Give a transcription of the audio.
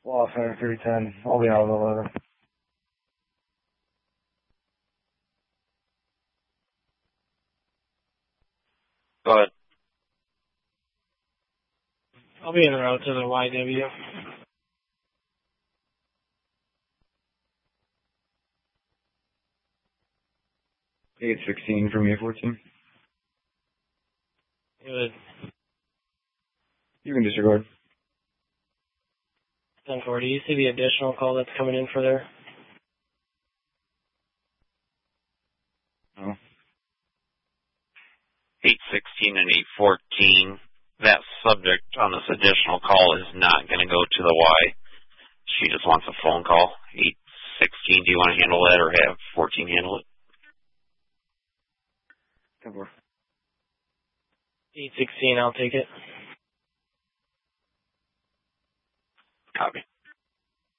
Lost Center 310. I'll be out of 11. Go ahead. I'll be en route to the YW. 816 from A14. Good. You can disregard. 1040. You see the additional call that's coming in for there? No. 816 and 814. That subject on this additional call is not going to go to the Y. She just wants a phone call. 816, do you want to handle that or have 14 handle it? 10-4. 816, I'll take it. Copy.